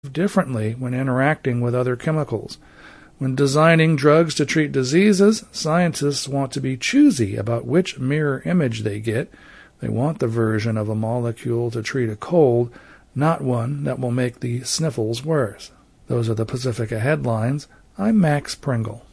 differently when interacting with other chemicals. When designing drugs to treat diseases, scientists want to be choosy about which mirror image they get. They want the version of a molecule to treat a cold, not one that will make the sniffles worse. Those are the Pacifica headlines. I'm Max Pringle.